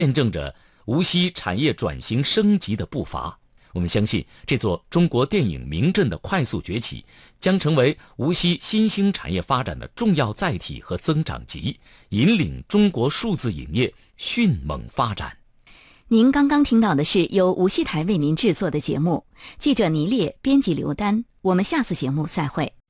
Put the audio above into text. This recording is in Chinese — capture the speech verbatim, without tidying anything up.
见证着无锡产业转型升级的步伐。我们相信，这座中国电影名镇的快速崛起，将成为无锡新兴产业发展的重要载体和增长极，引领中国数字影业迅猛发展。 您刚刚听到的是由无锡台为您制作的节目，记者倪烈，编辑刘丹。我们下次节目再会。